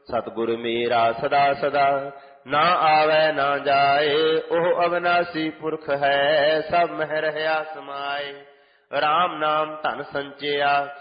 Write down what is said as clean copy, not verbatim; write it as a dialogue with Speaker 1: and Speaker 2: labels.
Speaker 1: ਸਤਿਗੁਰ ਮੇਰਾ ਸਦਾ ਸਦਾ, ਨਾ ਆਵੈ ਨਾ ਜਾਏ। ਉਹ ਅਵਿਨਾਸੀ ਪੁਰਖ ਹੈ, ਸਭ ਮਹਿ ਰਹਿਆ ਸਮਾਏ। ਰਾਮ ਨਾਮ ਧਨ ਸੰਚਿਆ,